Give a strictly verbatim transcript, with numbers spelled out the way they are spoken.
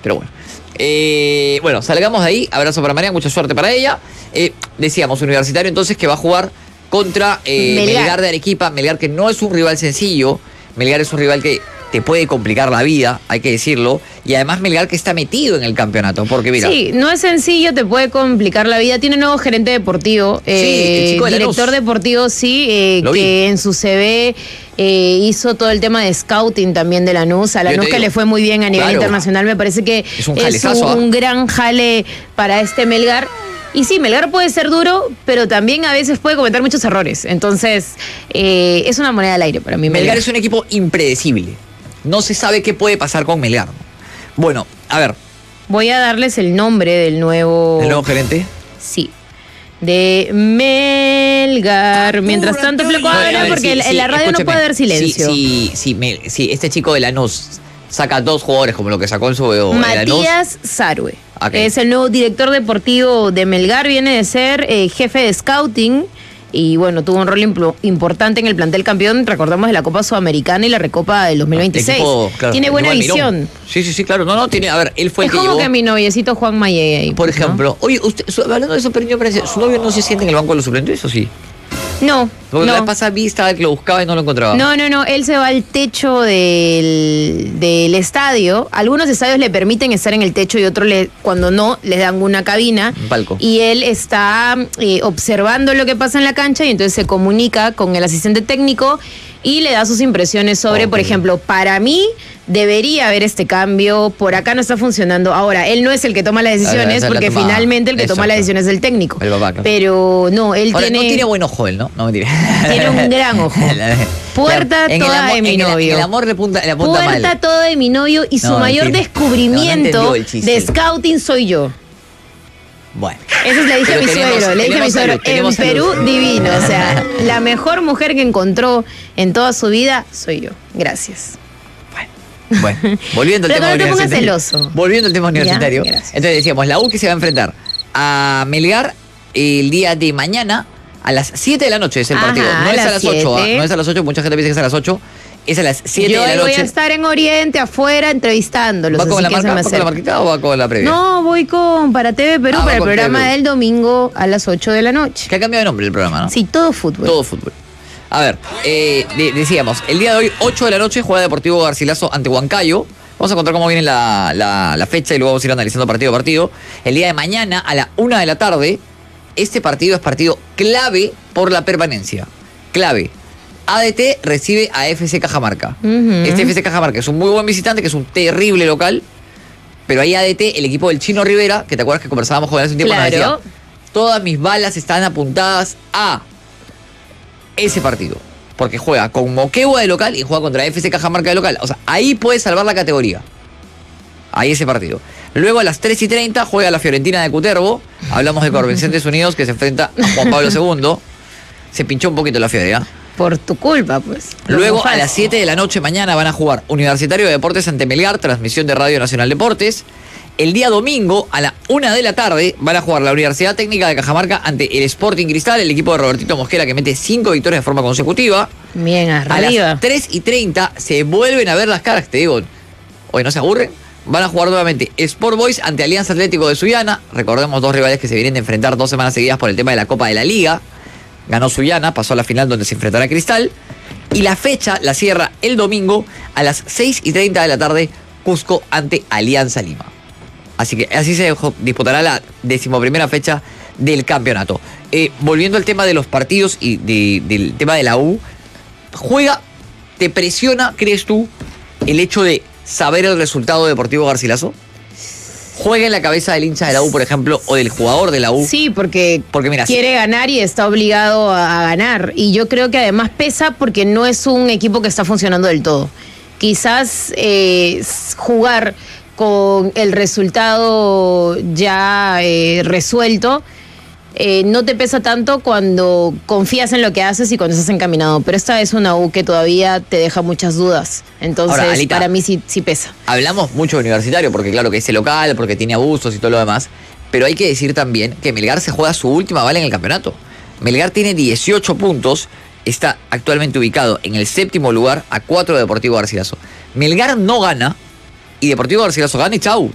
Pero bueno. Eh, bueno, salgamos de ahí. Abrazo para María, mucha suerte para ella. Eh, decíamos, Universitario entonces que va a jugar contra eh, Melgar. Melgar de Arequipa. Melgar que no es un rival sencillo. Melgar es un rival que te puede complicar la vida, hay que decirlo. Y además Melgar que está metido en el campeonato. Porque mira. Sí, no es sencillo, te puede complicar la vida. Tiene nuevo gerente deportivo. Sí, eh, el chico de director Lanús. deportivo, sí, eh, que vi. en su C V eh, hizo todo el tema de scouting también de Lanús. A Lanús que le fue muy bien a nivel claro. internacional. Me parece que es un, es un, un gran jale para este Melgar. Y sí, Melgar puede ser duro, pero también a veces puede cometer muchos errores. Entonces, eh, es una moneda al aire para mí. Melgar. Melgar es un equipo impredecible. No se sabe qué puede pasar con Melgar. Bueno, a ver. Voy a darles el nombre del nuevo... ¿El nuevo gerente? Sí. De Melgar. Mientras tanto, Fleco habla no, porque sí, en sí, la radio no puede haber silencio. Sí, sí, sí, me, sí, este chico de Lanús saca dos jugadores como lo que sacó en su... Matías Sarue. Okay. Es el nuevo director deportivo de Melgar, viene de ser eh, jefe de scouting y bueno, tuvo un rol imp- importante en el plantel campeón, recordamos, de la Copa Sudamericana y la Recopa del dos mil veintiséis. Equipo, claro, tiene buena visión. Sí, sí, sí, claro. No, no, tiene, a ver, él fue es el que como llevó... que mi noviecito Juan Mayé ahí. Por ejemplo, ¿no? Oye, usted, su, hablando de eso, pero yo parece, ¿su novio no se siente en el banco de los suplentes o sí? No, Porque no. la vez pasada vi estaba que lo buscaba y no lo encontraba. No, no, no. Él se va al techo del, del estadio. Algunos estadios le permiten estar en el techo y otros, le, cuando no, les dan una cabina. Un palco. Y él está eh, observando lo que pasa en la cancha y entonces se comunica con el asistente técnico y le da sus impresiones sobre, okay. por ejemplo, para mí debería haber este cambio, por acá no está funcionando. Ahora, él no es el que toma las decisiones, la, la, porque toma, finalmente el que toma las decisiones es el técnico. El papá, claro. Pero no, él Ahora, tiene... no tiene buen ojo él, ¿no? No, mentira. Tiene un gran ojo. Puerta en toda amor, de mi en novio. El, en el amor le punta, le punta Puerta mal. toda de mi novio y su no, mayor entiendo. descubrimiento no, no de scouting soy yo. Bueno. Eso le dije a mi tenemos, suegro, le dije a mi suegro, salud, en Perú salud. Divino, o sea, la mejor mujer que encontró en toda su vida soy yo. Gracias. Bueno, bueno volviendo al Pero tema no te universitario. pongas celoso. Volviendo al tema universitario. Ya, entonces decíamos, la U que se va a enfrentar a Melgar el día de mañana a las siete de la noche es el Ajá, partido. No es a las ocho, ¿eh? No es a las ocho, mucha gente piensa que es a las ocho. Es a las siete yo de la noche. Yo voy a estar en Oriente, afuera, entrevistándolos. ¿Va con la marca, ¿va con la marquita o va con la previa? No, voy con para T V Perú, ah, para el programa Perú. del domingo a las ocho de la noche. Que ha cambiado de nombre el programa, ¿no? Sí, todo fútbol. Todo fútbol. A ver, eh, de, decíamos, el día de hoy, ocho de la noche, juega Deportivo Garcilaso ante Huancayo. Vamos a contar cómo viene la, la, la fecha y luego vamos a ir analizando partido a partido. El día de mañana, a la una de la tarde, este partido es partido clave por la permanencia. Clave. A D T recibe a F C Cajamarca. Uh-huh. Este F C Cajamarca es un muy buen visitante, que es un terrible local. Pero ahí A D T, el equipo del Chino Rivera, que te acuerdas que conversábamos con él hace un tiempo, claro. nos decía, todas mis balas están apuntadas a ese partido. Porque juega con Moquegua de local y juega contra F C Cajamarca de local. O sea, ahí puede salvar la categoría. Ahí ese partido. Luego a las tres y treinta juega la Fiorentina de Cutervo. Hablamos de Corvencentes Unidos, que se enfrenta a Juan Pablo segundo. Se pinchó un poquito la fiebre, ¿eh? Por tu culpa, pues. Luego a las siete de la noche mañana van a jugar Universitario de Deportes ante Melgar, transmisión de Radio Nacional Deportes. El día domingo a la una de la tarde van a jugar la Universidad Técnica de Cajamarca ante el Sporting Cristal, el equipo de Robertito Mosquera que mete cinco victorias de forma consecutiva. Bien, arriba. A las tres y treinta se vuelven a ver las caras, te digo. Hoy no se aburren. Van a jugar nuevamente Sport Boys ante Alianza Atlético de Sullana. Recordemos dos rivales que se vienen de enfrentar dos semanas seguidas por el tema de la Copa de la Liga. Ganó Sullana, pasó a la final donde se enfrentará a Cristal. Y la fecha la cierra el domingo a las seis y treinta de la tarde, Cusco ante Alianza Lima. Así que así se disputará la decimoprimera fecha del campeonato. Eh, volviendo al tema de los partidos y de, del tema de la U, ¿juega, te presiona, crees tú, el hecho de saber el resultado de Deportivo Garcilaso? ¿Juega en la cabeza del hincha de la U, por ejemplo, o del jugador de la U? Sí, porque, porque mira, quiere sí. ganar y está obligado a, a ganar. Y yo creo que además pesa porque no es un equipo que está funcionando del todo. Quizás eh, jugar con el resultado ya eh, resuelto, eh, no te pesa tanto cuando confías en lo que haces y cuando estás encaminado. Pero esta es una U que todavía te deja muchas dudas. Entonces, Ahora, Alita, para mí sí, sí pesa. Hablamos mucho de Universitario, porque claro que es el local, porque tiene abusos y todo lo demás. Pero hay que decir también que Melgar se juega su última bala en el campeonato. Melgar tiene dieciocho puntos, está actualmente ubicado en el séptimo lugar a cuatro de Deportivo Garcilaso. Melgar no gana y Deportivo Garcilaso gana y chau.